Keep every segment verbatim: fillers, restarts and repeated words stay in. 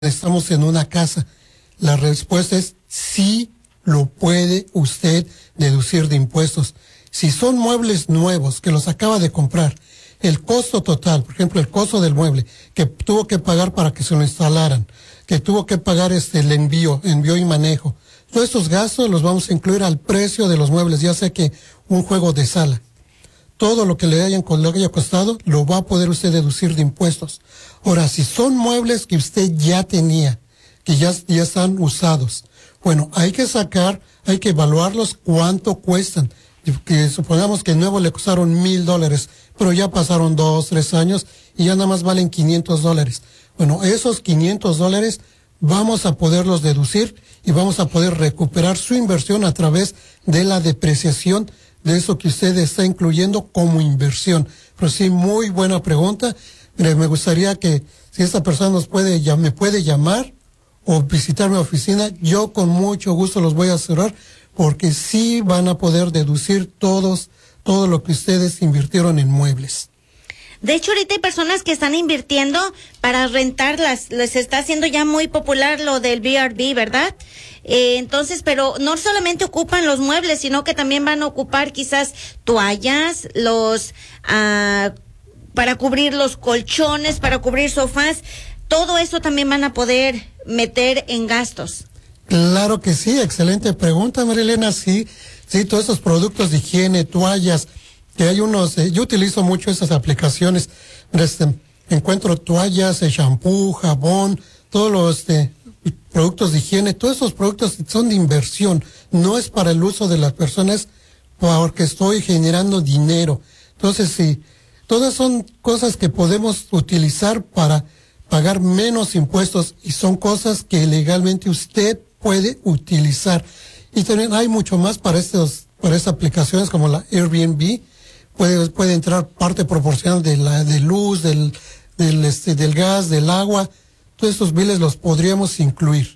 estamos en una casa. La respuesta es sí lo puede usted deducir de impuestos. Si son muebles nuevos que los acaba de comprar, el costo total, por ejemplo, el costo del mueble que tuvo que pagar para que se lo instalaran, que tuvo que pagar este el envío, envío y manejo, todos estos gastos los vamos a incluir al precio de los muebles, ya sea que un juego de sala. Todo lo que le hayan, le haya costado lo va a poder usted deducir de impuestos. Ahora, si son muebles que usted ya tenía, que ya, ya están usados, bueno, hay que sacar, hay que evaluarlos cuánto cuestan. Que supongamos que nuevo le costaron mil dólares, pero ya pasaron dos, tres años y ya nada más valen quinientos dólares. Bueno, esos quinientos dólares vamos a poderlos deducir y vamos a poder recuperar su inversión a través de la depreciación de eso que usted está incluyendo como inversión. Pero sí, muy buena pregunta. Mire, me gustaría que si esta persona nos puede, ya me puede llamar o visitar mi oficina, yo con mucho gusto los voy a asesorar, porque sí van a poder deducir todos, todo lo que ustedes invirtieron en muebles. De hecho, ahorita hay personas que están invirtiendo para rentarlas. Les está haciendo ya muy popular lo del B R B, ¿verdad? Eh, entonces, pero no solamente ocupan los muebles, sino que también van a ocupar quizás toallas, los, ah, para cubrir los colchones, para cubrir sofás. Todo eso también van a poder meter en gastos. Claro que sí, excelente pregunta, Marilena. Sí, sí, todos esos productos de higiene, toallas, que hay unos, eh, yo utilizo mucho esas aplicaciones, este, encuentro toallas, eh, shampoo, jabón, todos los este, productos de higiene, todos esos productos son de inversión, no es para el uso de las personas, porque estoy generando dinero. Entonces, sí, todas son cosas que podemos utilizar para pagar menos impuestos y son cosas que legalmente usted puede utilizar. Y también hay mucho más para estos, para estas aplicaciones como la Airbnb. Puede, puede entrar parte proporcional de la, de luz, del, del este, del gas, del agua. Todos estos biles los podríamos incluir.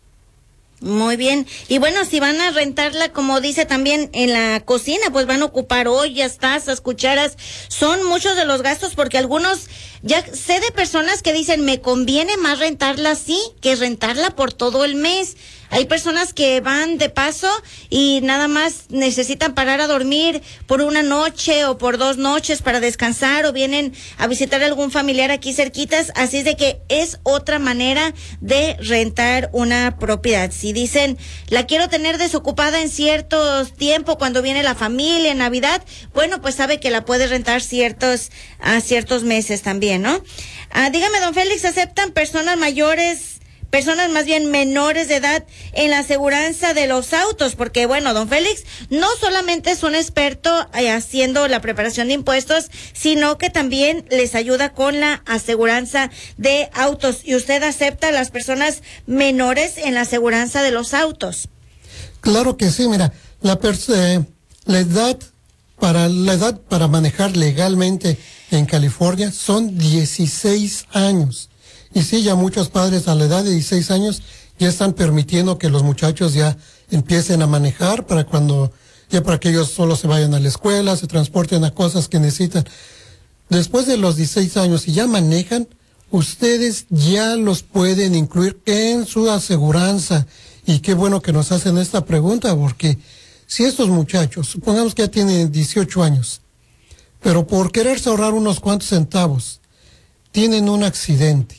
Muy bien. Y bueno, si van a rentarla, como dice también en la cocina, pues van a ocupar ollas, tazas, cucharas. Son muchos de los gastos, porque algunos, ya sé de personas que dicen, me conviene más rentarla así que rentarla por todo el mes. Hay personas que van de paso y nada más necesitan parar a dormir por una noche o por dos noches para descansar, o vienen a visitar a algún familiar aquí cerquitas. Así es de que es otra manera de rentar una propiedad. Si dicen, la quiero tener desocupada en cierto tiempo cuando viene la familia, en Navidad, bueno, pues sabe que la puede rentar ciertos, a ciertos meses también, ¿no? Ah, dígame, don Félix, ¿aceptan personas mayores, personas más bien menores de edad en la aseguranza de los autos? Porque bueno, don Félix no solamente es un experto eh, haciendo la preparación de impuestos, sino que también les ayuda con la aseguranza de autos. ¿Y usted acepta a las personas menores en la aseguranza de los autos? Claro que sí, mira, la, eh, la edad para la edad para manejar legalmente en California son dieciséis años. Y sí, ya muchos padres a la edad de dieciséis años ya están permitiendo que los muchachos ya empiecen a manejar para cuando, ya para que ellos solo se vayan a la escuela, se transporten a cosas que necesitan. Después de los dieciséis años, si ya manejan, ustedes ya los pueden incluir en su aseguranza. Y qué bueno que nos hacen esta pregunta, porque si estos muchachos, supongamos que ya tienen dieciocho años, pero por quererse ahorrar unos cuantos centavos, tienen un accidente,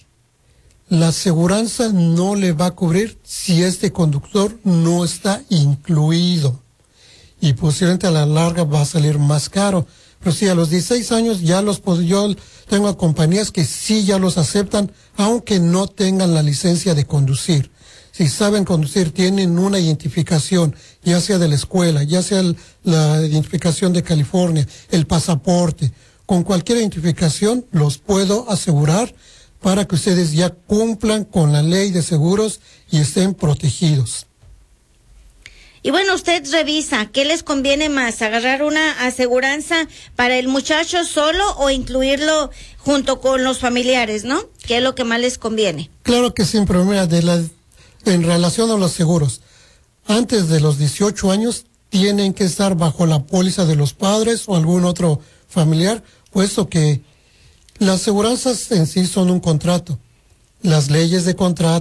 la aseguranza no le va a cubrir si este conductor no está incluido. Y posiblemente a la larga va a salir más caro. Pero sí, a los dieciséis años ya los yo tengo compañías que sí ya los aceptan, aunque no tengan la licencia de conducir. Si saben conducir, tienen una identificación, ya sea de la escuela, ya sea el, la identificación de California, el pasaporte. Con cualquier identificación los puedo asegurar para que ustedes ya cumplan con la ley de seguros y estén protegidos. Y bueno, usted revisa, ¿qué les conviene más? ¿Agarrar una aseguranza para el muchacho solo o incluirlo junto con los familiares, no? ¿Qué es lo que más les conviene? Claro que siempre, mira, de la, en relación a los seguros, antes de los dieciocho años tienen que estar bajo la póliza de los padres o algún otro familiar, puesto que las aseguranzas en sí son un contrato. las leyes de contrato